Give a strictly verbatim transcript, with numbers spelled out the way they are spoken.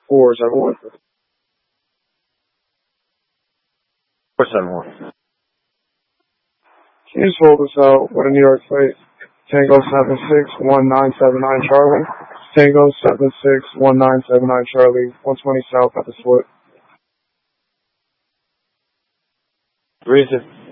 four seven one. four seven one. Can you just hold us out with a New York plate? Tango seven six one nine seven nine Charlie. Tango seven six one nine seven nine Charlie. one twenty South at the split. Reason.